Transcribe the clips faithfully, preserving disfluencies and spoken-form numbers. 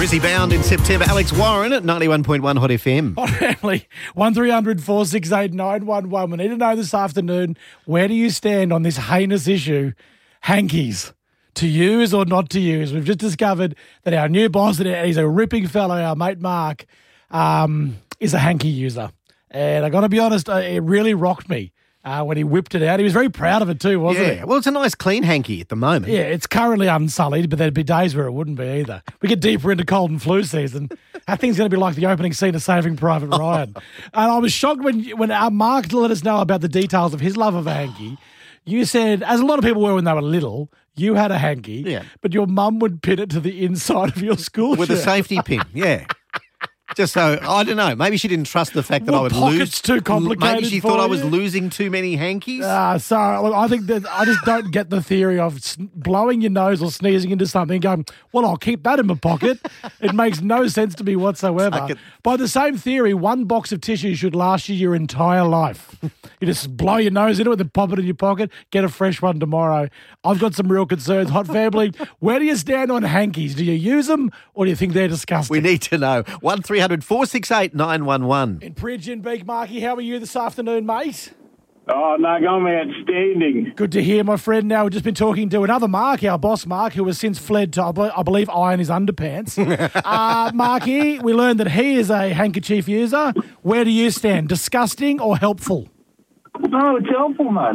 Brizzy bound in September. Alex Warren at ninety-one point one Hot F M. Hot Family, one three hundred four six eight nine one one. We need to know this afternoon, where do you stand on this heinous issue, hankies? To use or not to use? We've just discovered that our new boss, and he's a ripping fellow, our mate Mark, um, is a hanky user. And I got to be honest, uh, it really rocked me uh, when he whipped it out. He was very proud of it too, wasn't Yeah, he? well, it's a nice clean hanky at the moment. Yeah, it's currently unsullied, but there'd be days where it wouldn't be either. We get deeper into cold and flu season. That thing's going to be like the opening scene of Saving Private Ryan. And I was shocked when when our Mark let us know about the details of his love of a hanky. You said, as a lot of people were when they were little, you had a hanky, Yeah. but your mum would pin it to the inside of your school With shirt. a safety pin, yeah. Just so, I don't know, maybe she didn't trust the fact that Were I would pockets lose. too complicated Maybe she for thought I was you? losing too many hankies. Uh, so look, I think that I just don't get the theory of s- blowing your nose or sneezing into something and going, well, I'll keep that in my pocket. It makes no sense to me whatsoever. Take it. By the same theory, one box of tissue should last you your entire life. You just blow your nose into it, then pop it in your pocket, get a fresh one tomorrow. I've got some real concerns. Hot Family, where do you stand on hankies? Do you use them or do you think they're disgusting? We need to know. one three hundred four six eight nine one one. In Bridge and Beak, Marky, how are you this afternoon, mate? Oh, no, I'm outstanding. Good to hear, my friend. Now, we've just been talking to another Mark, our boss Mark, who has since fled to, I be- I believe, iron his underpants. uh, Marky, we learned that he is a handkerchief user. Where do you stand? Disgusting or helpful? No, it's helpful, mate.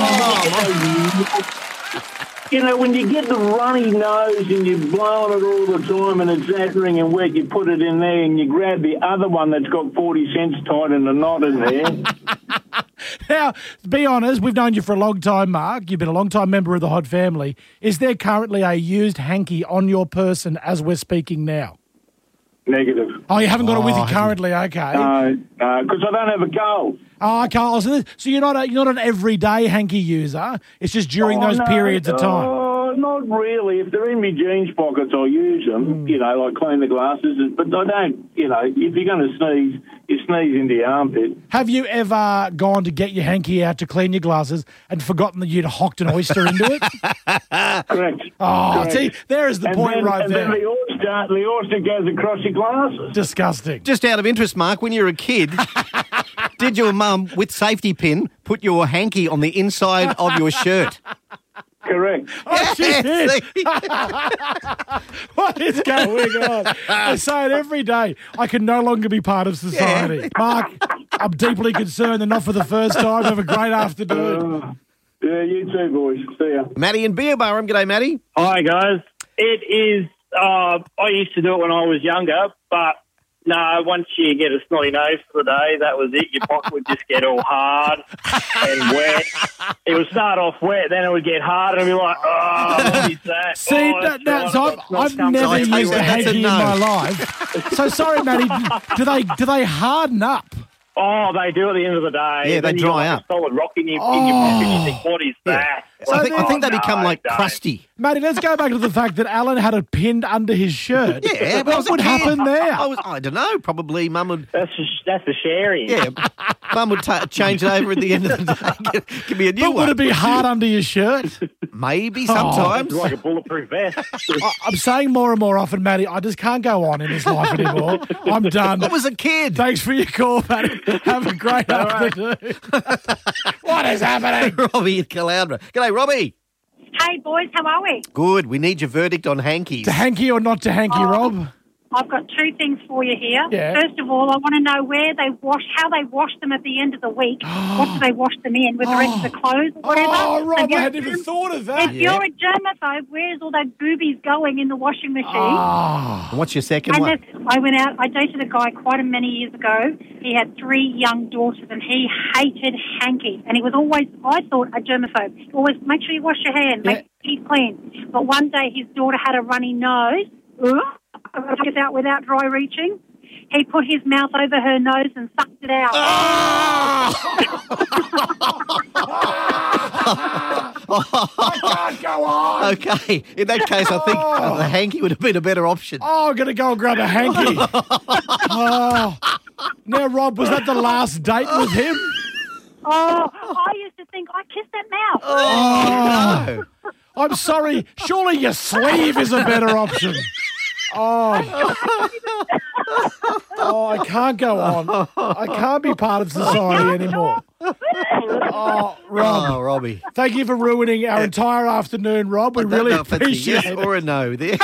Oh, you know, when you get the runny nose and you're blowing it all the time and it's attering and wet, you put it in there and you grab the other one that's got forty cents tied in a knot in there. Now, be honest, we've known you for a long time, Mark. You've been a long-time member of the Hod family. Is there currently a used hanky on your person as we're speaking now? Negative. Oh, you haven't got it with you Oh, currently, okay. No, because I don't have a cold. Oh, okay. Oh, so, this- so you're not a, you're not an everyday hanky user. It's just during Oh, those no, periods of time. Oh, not really. If they're in my jeans pockets, I'll use them, Mm. you know, like clean the glasses. But I don't, you know, if you're going to sneeze, you sneeze into your armpit. Have you ever gone to get your hanky out to clean your glasses and forgotten that you'd hocked an oyster into it? Correct. Oh, Correct. see, there is the and point then, right and there. then the oyster, the oyster goes across your glasses. Disgusting. Just out of interest, Mark, when you were a kid, did your mum, with safety pin, put your hanky on the inside of your shirt? Correct. Oh, she Yeah, did. see? What is going on? I say it every day. I can no longer be part of society. Mark, I'm deeply concerned and not for the first time. Have a great afternoon. Uh, yeah, you too, boys. See ya. Maddie in Beerburrum. G'day, Maddie. Hi, guys. It is, uh, I used to do it when I was younger, but no, once you get a snotty nose for the day, that was it. Your pocket would just get all hard and wet. It would start off wet, then it would get hard, and I'd be like, oh, what is that? See, oh, that, that's that's, right, I've, that's not I've comfortable. never I tell you used what, a that's a hanky no. in my life. So sorry, Maddie. Do they do they harden up? Oh, they do at the end of the day. Yeah, they Then you dry got, like, up. a solid rock in your, in your pocket. You think, what is that? I think, I think they Oh, become no, like don't. crusty. Matty, let's go back to the fact that Alan had it pinned under his shirt. Yeah, but I was what a would kid. happen there? I was, I don't know. Probably mum would, That's the, that's the sharing. yeah, mum would ta change it over at the end of the day. Give, give me a new But one. would it be hard under your shirt? Maybe Oh. sometimes. It's like a bulletproof vest. I, I'm saying more and more often, Matty, I just can't go on in this life anymore. I'm done. I was a kid. Thanks for your call, Matty. Have a great afternoon. What is happening? Robbie in Caloundra. G'day, Robbie. Hey, boys, how are we? Good. We need your verdict on hankies. To hanky or not to hanky, Oh. Rob? I've got two things for you here. Yeah. First of all, I want to know where they wash, how they wash them at the end of the week. What do they wash them in with the rest of the clothes or whatever? Oh, So Rob, if I you're- hadn't even thought of that. If you're a germaphobe, where's all those boobies going in the washing machine? Ah. What's your second And one? this, I went out, I dated a guy quite a many years ago. He had three young daughters and he hated hanky. And he was always, I thought, a germaphobe. Always make sure you wash your hands, Yeah. make sure he's clean. But one day his daughter had a runny nose. Took it out without dry reaching. He put his mouth over her nose and sucked it out. I can't go on. Okay. In that case, I think uh, the hanky would have been a better option. Oh, I'm going to go and grab a hanky. Oh. Now, Rob, was that the last date with him? Oh, I used to think I kissed that mouth. Oh, no. I'm sorry. Surely your sleeve is a better option. Oh. oh, I can't go on. I can't be part of society anymore. Oh, Rob. Oh, Robbie. Thank you for ruining our entire afternoon, Rob. We I don't really know if it's a appreciate yes it. or a no there.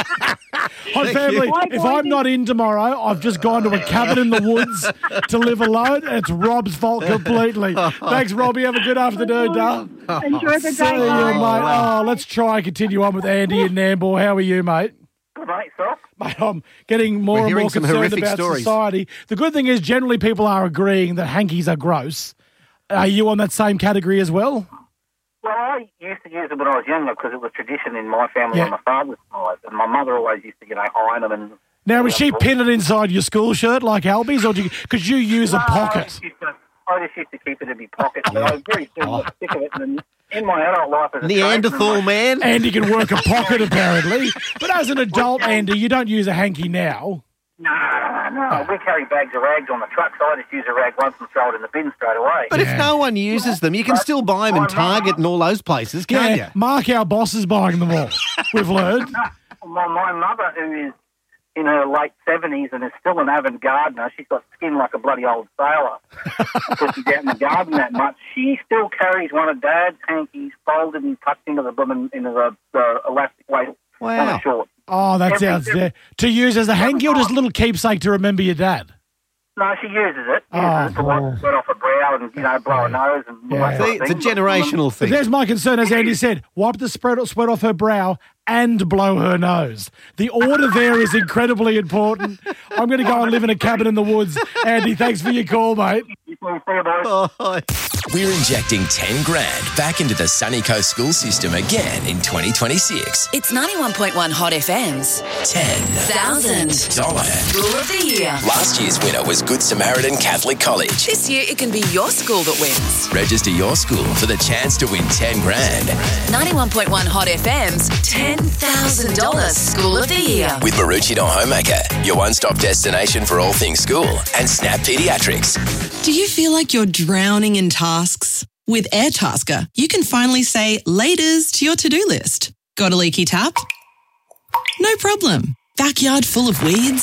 Hi, family. If I'm not in tomorrow, I've just gone to a cabin in the woods to live alone. It's Rob's fault completely. Thanks, Robbie. Have a good afternoon, Dale. Enjoy the See day, you, mate. guys. Oh, let's try and continue on with Andy in Nambour. How are you, mate? Good, mate, self. Mate, I'm getting more We're and hearing more some concerned horrific about stories. society. The good thing is generally people are agreeing that hankies are gross. Are you on that same category as well? Well, I used to use it when I was younger because it was tradition in my family Yeah. on my father's side. And my mother always used to, you know, iron them. And, Now, was she pin it inside your school shirt like Albie's, or could you use a No, I pocket? just used to, I just used to keep it in my pocket. But I was very soon got sick of it. And in my adult life as a Neanderthal tradesman, man. Andy can work a pocket, apparently. But as an adult, Andy, you don't use a hanky now. No, no, we carry bags of rags on the truck, so I just use a rag once and throw it in the bin straight away. But if no one uses them, you can still buy them in Target and all those places, can't Yeah, you? Mark, our boss, is buying them all. We've learned. my, my mother, who is in her late seventies and is still an avid gardener, she's got skin like a bloody old sailor because she's out in the garden that much. She still carries one of Dad's hankies folded and tucked into the blooming into the, the elastic waist on Wow. her shorts. Oh, that's Every- outstanding. To use as a hanky or just a little keepsake to remember your dad? No, she uses it. Uses Oh, it to wipe oh. the sweat off her brow and, you know, blow her nose. And Yeah. all that sort See, of it's a thing. generational But thing. there's my concern, as Andy said, wipe the spread, sweat off her brow and blow her nose. The order there is incredibly important. I'm going to go and live in a cabin in the woods. Andy, thanks for your call, mate. You can see her, boys. Oh, We're injecting ten grand back into the Sunny Coast school system again in twenty twenty-six. It's ninety-one point one Hot F M's ten Thousand dollar. School of the Year. Last year's winner was Good Samaritan Catholic College. This year it can be your school that wins. Register your school for the chance to win ten grand ninety-one point one Hot F M's ten thousand dollars School of the Year. with Maroochydore Homemaker, your one-stop destination for all things school, and Snap Pediatrics. Do you feel like you're drowning in tasks? With AirTasker, you can finally say laters to your to-do list. Got a leaky tap? No problem. Backyard full of weeds?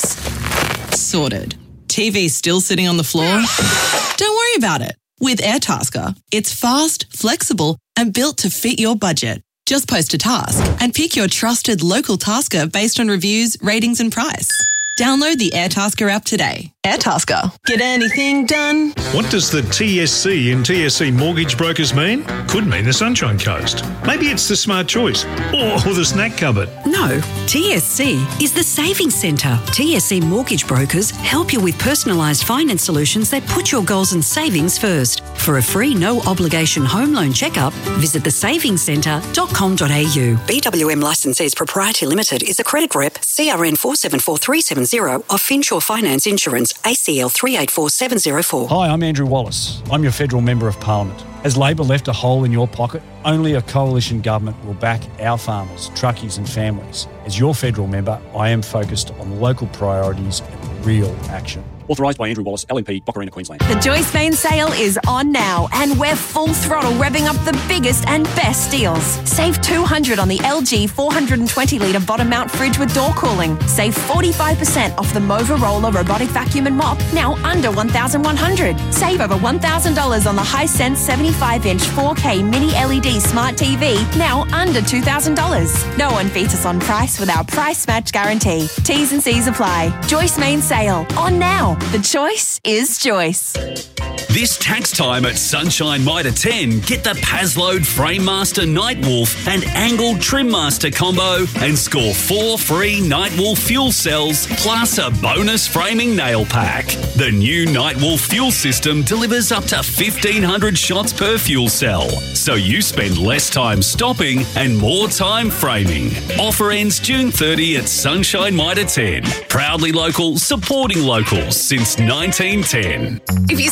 Sorted. T V still sitting on the floor? Don't worry about it. With AirTasker, it's fast, flexible, and built to fit your budget. Just post a task and pick your trusted local tasker based on reviews, ratings, and price. Download the AirTasker app today. AirTasker. Get anything done? What does the T S C in T S C Mortgage Brokers mean? Could mean the Sunshine Coast. Maybe it's the Smart Choice or, or the Snack Cupboard. No, T S C is the Savings Centre. T S C Mortgage Brokers help you with personalised finance solutions that put your goals and savings first. For a free, no-obligation home loan checkup, visit the savings centre dot com dot a u. B W M Licensees Proprietary Limited is a credit rep, C R N four seven four three seven zero of Finsure Finance Insurance, A C L three eight four seven zero four. Hi, I'm Andrew Wallace. I'm your federal member of Parliament. Has Labor left a hole in your pocket? Only a coalition government will back our farmers, truckies and families. As your federal member, I am focused on local priorities and real action. Authorised by Andrew Wallace, L M P, Boccarina, Queensland. The Joyce Main sale is on now, and we're full throttle revving up the biggest and best deals. Save two hundred dollars on the L G four hundred twenty litre bottom mount fridge with door cooling. Save forty-five percent off the Mova Roller robotic vacuum and mop, now under one thousand one hundred dollars. Save over one thousand dollars on the Hisense seventy-five inch four K mini L E D smart T V, now under two thousand dollars. No one beats us on price with our price match guarantee. T's and C's apply. Joyce Main sale, on now. The choice is Joyce. This tax time at Sunshine Mitre ten, get the Pazload Framemaster Nightwolf and Angled Trimmaster combo and score four free Nightwolf fuel cells plus a bonus framing nail pack. The new Nightwolf fuel system delivers up to fifteen hundred shots per fuel cell, so you spend less time stopping and more time framing. Offer ends June thirtieth at Sunshine Mitre ten. Proudly local, supporting locals since nineteen ten. If you're sitting on the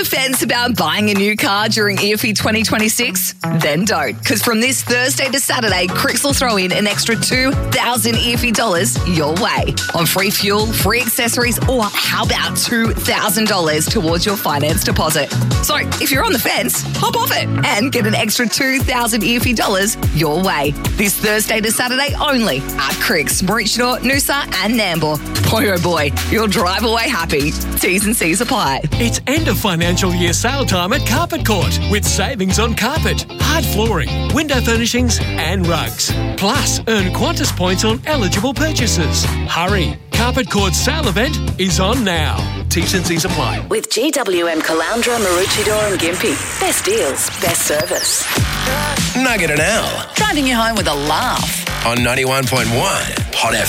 fence about buying a new car during E F I twenty twenty-six? Then don't, because from this Thursday to Saturday, Cricks will throw in an extra two thousand E F I dollars your way on free fuel, free accessories, or how about two thousand dollars towards your finance deposit. So if you're on the fence, hop off it and get an extra two thousand E F I dollars your way. This Thursday to Saturday only at Cricks, Maroochydore, Noosa and Nambour. Boy oh boy, you'll drive away happy. T's and C's apply. It's end of financial year sale time at Carpet Court with savings on carpet, hard flooring, window furnishings and rugs. Plus, earn Qantas points on eligible purchases. Hurry! Carpet Court's sale event is on now. T's and C's apply. With G W M Caloundra, Maroochydore and Gympie. Best deals, best service. Nugget and Al Driving you home with a laugh. on ninety-one point one Hot F M.